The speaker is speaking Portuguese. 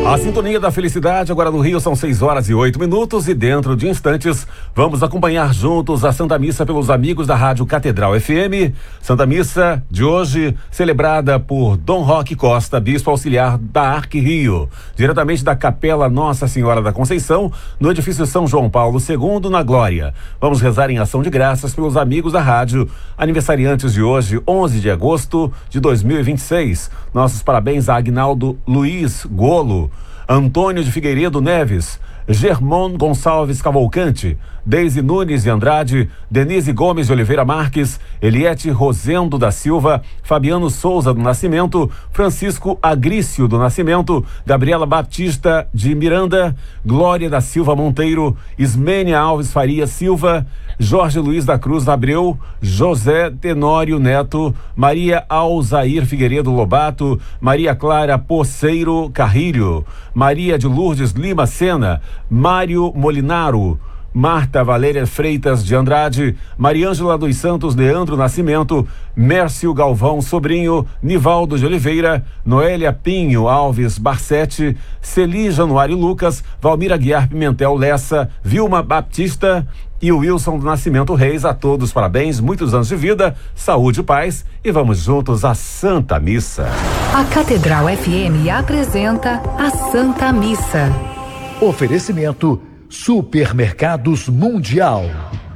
A sintonia da felicidade agora no Rio são 6h08 e dentro de instantes vamos acompanhar juntos a Santa Missa pelos amigos da Rádio Catedral FM. Santa Missa de hoje celebrada por Dom Roque Costa, bispo auxiliar da Arque Rio, diretamente da Capela Nossa Senhora da Conceição, no edifício São João Paulo II, na Glória. Vamos rezar em ação de graças pelos amigos da rádio, aniversariantes de hoje, 11 de agosto de 2026. Nossos parabéns a Agnaldo Luiz Golo, Antônio de Figueiredo Neves, Germon Gonçalves Cavalcante, Deise Nunes de Andrade, Denise Gomes de Oliveira Marques, Eliete Rosendo da Silva, Fabiano Souza do Nascimento, Francisco Agrício do Nascimento, Gabriela Batista de Miranda, Glória da Silva Monteiro, Ismênia Alves Faria Silva, Jorge Luiz da Cruz Abreu, José Tenório Neto, Maria Alzair Figueiredo Lobato, Maria Clara Poceiro Carrilho, Maria de Lourdes Lima Sena, Mário Molinaro, Marta Valéria Freitas de Andrade, Mariângela dos Santos Leandro Nascimento, Mércio Galvão Sobrinho, Nivaldo de Oliveira, Noélia Pinho Alves Barsete, Celi Januário Lucas, Valmira Guiar Pimentel Lessa, Vilma Baptista e o Wilson do Nascimento Reis. A todos parabéns, muitos anos de vida, saúde e paz, e vamos juntos à Santa Missa. A Catedral FM apresenta a Santa Missa. Oferecimento Supermercados Mundial.